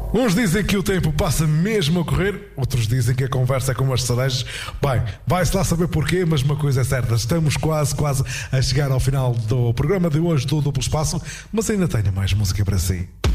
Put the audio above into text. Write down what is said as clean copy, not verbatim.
Uns dizem que o tempo passa mesmo a correr, outros dizem que a conversa é como as cerejas. Bem, vai-se lá saber porquê, mas uma coisa é certa, estamos quase a chegar ao final do programa de hoje do Duplo Espaço, mas ainda tenho mais música para si.